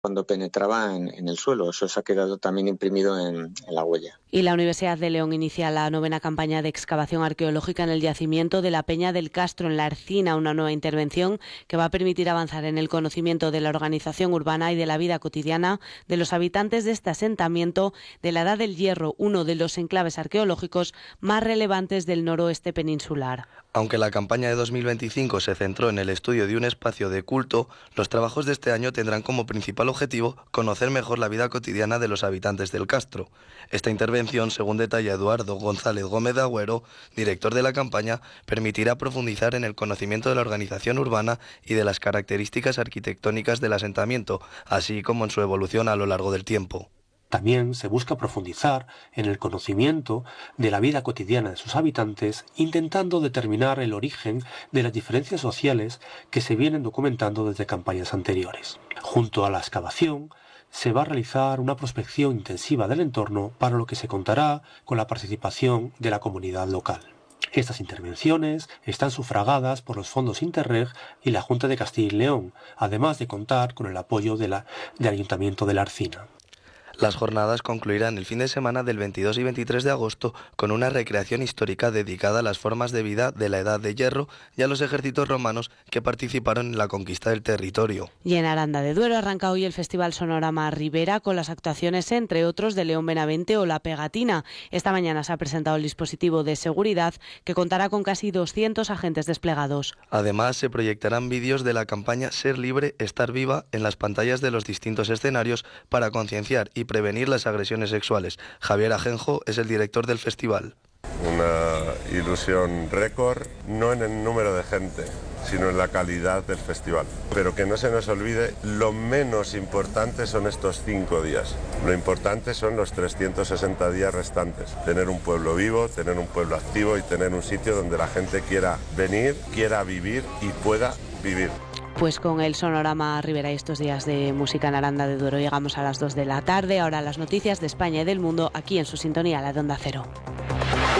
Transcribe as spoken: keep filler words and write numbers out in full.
cuando penetraba en, en el suelo. Eso se ha quedado también imprimido en, en la huella. Y la Universidad de León inicia la novena campaña de excavación arqueológica en el yacimiento de la Peña del Castro, en la Ercina, una nueva intervención que va a permitir avanzar en el conocimiento de la organización urbana y de la vida cotidiana de los habitantes de este asentamiento de la Edad del Hierro, uno de los enclaves arqueológicos más relevantes del noroeste peninsular. Aunque la campaña de dos mil veinticinco se centró en el estudio de un espacio de culto, los trabajos de este año tendrán como principal objetivo conocer mejor la vida cotidiana de los habitantes del Castro. Esta intervención, según detalla Eduardo González Gómez de Agüero, director de la campaña, permitirá profundizar en el conocimiento de la organización urbana y de las características arquitectónicas del asentamiento, así como en su evolución a lo largo del tiempo. También se busca profundizar en el conocimiento de la vida cotidiana de sus habitantes, intentando determinar el origen de las diferencias sociales que se vienen documentando desde campañas anteriores. Junto a la excavación, se va a realizar una prospección intensiva del entorno, para lo que se contará con la participación de la comunidad local. Estas intervenciones están sufragadas por los fondos Interreg y la Junta de Castilla y León, además de contar con el apoyo de la, del Ayuntamiento de la Ercina. Las jornadas concluirán el fin de semana del veintidós y veintitrés de agosto con una recreación histórica dedicada a las formas de vida de la Edad de Hierro y a los ejércitos romanos que participaron en la conquista del territorio. Y en Aranda de Duero arranca hoy el Festival Sonorama Ribera con las actuaciones, entre otros, de León Benavente o La Pegatina. Esta mañana se ha presentado el dispositivo de seguridad que contará con casi doscientos agentes desplegados. Además, se proyectarán vídeos de la campaña Ser Libre, Estar Viva en las pantallas de los distintos escenarios para concienciar y prevenir las agresiones sexuales. Javier Ajenjo es el director del festival. Una ilusión récord, no en el número de gente, sino en la calidad del festival. Pero que no se nos olvide, lo menos importante son estos cinco días. Lo importante son los trescientos sesenta días restantes. Tener un pueblo vivo, tener un pueblo activo y tener un sitio donde la gente quiera venir, quiera vivir y pueda vivir. Pues con el Sonorama Ribera y estos días de música en Aranda de Duero llegamos a las dos de la tarde. Ahora las noticias de España y del mundo aquí en su sintonía, la de Onda Cero.